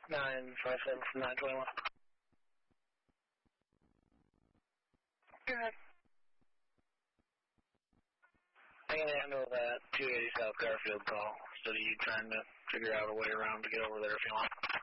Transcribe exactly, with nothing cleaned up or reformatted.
nine five seven from nine twenty-one. Go ahead. I can handle that two eighty South Garfield call instead of you trying to figure out a way around to get over there if you want.